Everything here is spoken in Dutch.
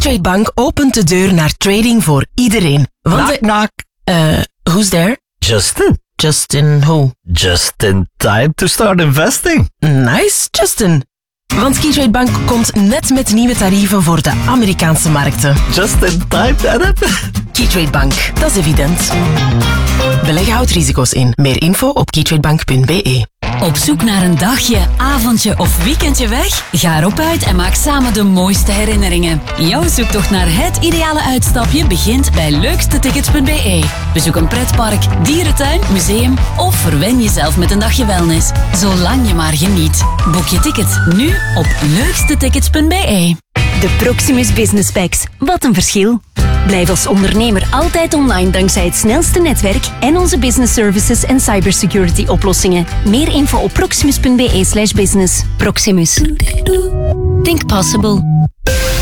Keytrade Bank opent de deur naar trading voor iedereen. Knock. Who's there? Justin. Justin who? Just in time to start investing. Nice, Justin. Want Keytrade Bank komt net met nieuwe tarieven voor de Amerikaanse markten. Just in time, Annette. Keytrade Bank, dat is evident. Beleggen houdt risico's in. Meer info op keytradebank.be. Op zoek naar een dagje, avondje of weekendje weg? Ga erop uit en maak samen de mooiste herinneringen. Jouw zoektocht naar het ideale uitstapje begint bij leukstetickets.be. Bezoek een pretpark, dierentuin, museum of verwen jezelf met een dagje wellness. Zolang je maar geniet. Boek je ticket nu op leukstetickets.be. De Proximus Business Packs. Wat een verschil. Blijf als ondernemer altijd online dankzij het snelste netwerk en onze business services en cybersecurity oplossingen. Meer info op proximus.be/business. Proximus. Think possible.